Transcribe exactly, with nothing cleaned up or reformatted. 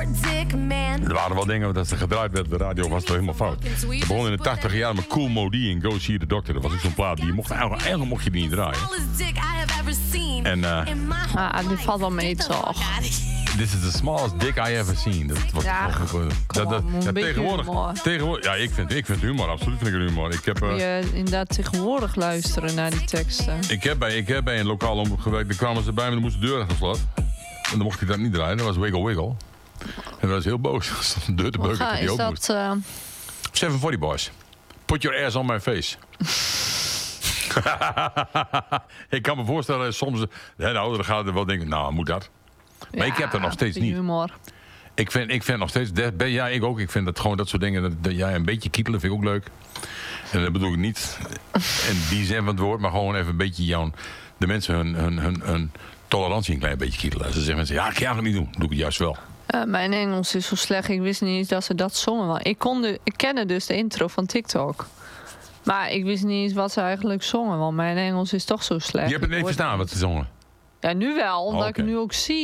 Er waren wel dingen dat ze gedraaid werd. De radio was toch helemaal fout. Ze begon in de tachtig jaar met Cool Modi en Go See the Doctor. Dat was ook zo'n plaat die je mocht eigenlijk, eigenlijk mocht je die niet draaien. En uh, ah, die valt wel mee toch. This is the smallest dick I ever seen. Dat was ja, dat, dat, dat, ja, tegenwoordig, tegenwoordig. Ja, ik vind, ik vind humor. Absoluut vind ik humor. Ik heb, uh, je inderdaad tegenwoordig luisteren naar die teksten. Ik heb bij, ik heb bij een lokaal omroep gewerkt. Daar kwamen ze bij me en dan moest de deur gesloten. En dan mocht ik dat niet draaien. Dat was Wiggle Wiggle. En dat was heel boos. Er stond een deur te beuken die ook moest. Uh... seven forty Boys. Put your ass on my face. Ik kan me voorstellen, soms de ouderen gaan er wel denken, nou, moet dat? Maar ja, ik heb dat nog steeds niet. Humor. Ik vind, ik vind nog steeds, ben, ja, ik ook. Ik vind dat gewoon dat soort dingen, dat, dat jij een beetje kietelen vind ik ook leuk. En dat bedoel ik niet in die zin van het woord, maar gewoon even een beetje jouw, de mensen hun, hun, hun, hun tolerantie een klein beetje kietelen. Ze zeggen mensen, ja, ik ga het niet doen. Doe ik het juist wel. Uh, mijn Engels is zo slecht. Ik wist niet eens dat ze dat zongen. Ik, kon de, ik kende dus de intro van TikTok. Maar ik wist niet eens wat ze eigenlijk zongen. Want mijn Engels is toch zo slecht. Je hebt het niet verstaan wat ze zongen? Ja, nu wel. Omdat oh, okay. ik het nu ook zie.